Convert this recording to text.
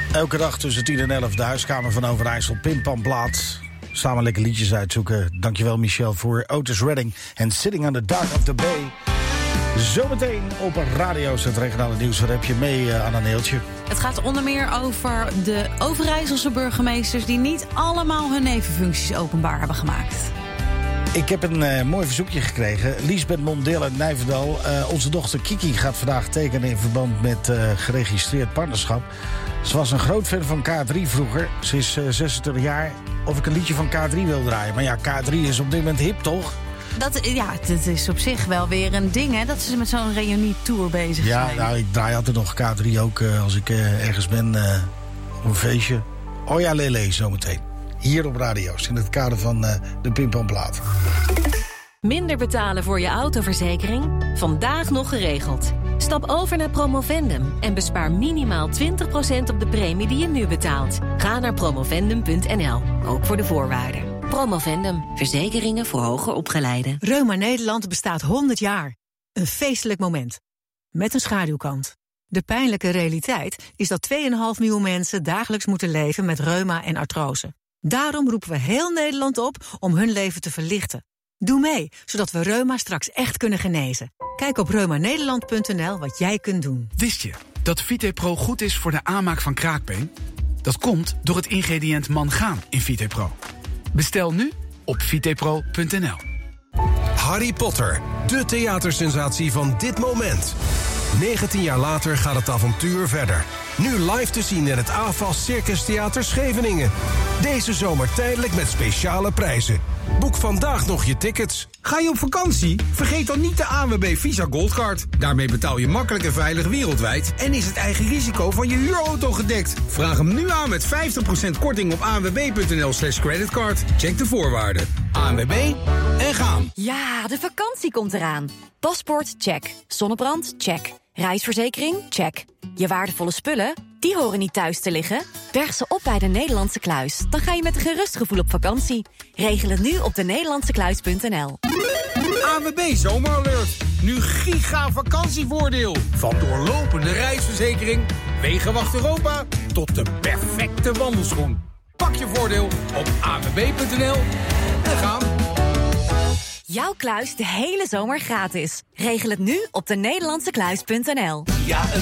Elke dag tussen 10 en 11 de huiskamer van Overijssel, Pimpamplaat. Samen lekker liedjes uitzoeken. Dankjewel Michel voor Otis Redding en Sitting on the Dock of the Bay. Zometeen op radio's het regionale nieuws. Wat heb je mee aan een neeltje? Het gaat onder meer over de Overijsselse burgemeesters die niet allemaal hun nevenfuncties openbaar hebben gemaakt. Ik heb een mooi verzoekje gekregen. Liesbeth Mondeel uit Nijverdal. Onze dochter Kiki gaat vandaag tekenen in verband met geregistreerd partnerschap. Ze was een groot fan van K3 vroeger. Ze is 26 jaar. Of ik een liedje van K3 wil draaien. Maar ja, K3 is op dit moment hip, toch? Dat is op zich wel weer een ding, hè? Dat ze met zo'n reunietour bezig zijn. Ja, nou, ik draai altijd nog K3 ook als ik ergens ben op een feestje. Oh ja, Lele, zometeen. Hier op radio's, in het kader van de Pimpamplaat. Minder betalen voor je autoverzekering? Vandaag nog geregeld. Stap over naar Promovendum en bespaar minimaal 20% op de premie die je nu betaalt. Ga naar promovendum.nl, ook voor de voorwaarden. Promovendum, verzekeringen voor hoger opgeleiden. Reuma Nederland bestaat 100 jaar. Een feestelijk moment. Met een schaduwkant. De pijnlijke realiteit is dat 2,5 miljoen mensen dagelijks moeten leven met reuma en artrose. Daarom roepen we heel Nederland op om hun leven te verlichten. Doe mee, zodat we reuma straks echt kunnen genezen. Kijk op reumanederland.nl wat jij kunt doen. Wist je dat VitePro goed is voor de aanmaak van kraakbeen? Dat komt door het ingrediënt mangaan in VitePro. Bestel nu op vitepro.nl. Harry Potter, de theatersensatie van dit moment. 19 jaar later gaat het avontuur verder. Nu live te zien in het AFAS Circus Theater Scheveningen. Deze zomer tijdelijk met speciale prijzen. Boek vandaag nog je tickets. Ga je op vakantie? Vergeet dan niet de ANWB Visa Goldcard. Daarmee betaal je makkelijk en veilig wereldwijd en is het eigen risico van je huurauto gedekt. Vraag hem nu aan met 50% korting op anwb.nl/creditcard. Check de voorwaarden. ANWB en gaan. Ja, de vakantie komt eraan. Paspoort, check. Zonnebrand, check. Reisverzekering, check. Je waardevolle spullen, die horen niet thuis te liggen. Berg ze op bij de Nederlandse Kluis. Dan ga je met een gerust gevoel op vakantie. Regel het nu op denederlandsekluis.nl. ANWB Zomeralert. Nu giga vakantievoordeel. Van doorlopende reisverzekering, Wegenwacht Europa tot de perfecte wandelschoen. Pak je voordeel op anwb.nl en gaan. Jouw kluis de hele zomer gratis. Regel het nu op denederlandsekluis.nl. Ja,